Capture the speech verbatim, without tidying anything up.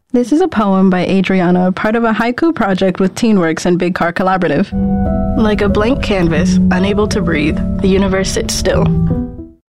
This is a poem by Adriana, part of a haiku project with TeenWorks and Big Car Collaborative. Like a blank canvas, unable to breathe, the universe sits still.